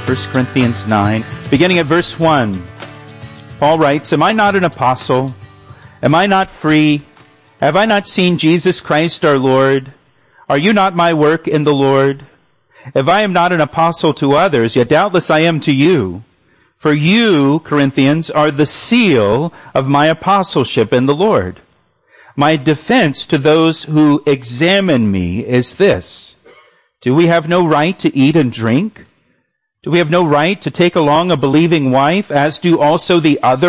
1 Corinthians 9, beginning at verse 1. Paul writes, "Am I not an apostle? Am I not free? Have I not seen Jesus Christ our Lord? Are you not my work in the Lord? If I am not an apostle to others, yet doubtless I am to you. For you, Corinthians, are the seal of my apostleship in the Lord. My defense to those who examine me is this: do we have no right to eat and drink? Do we have no right to take along a believing wife, as do also the other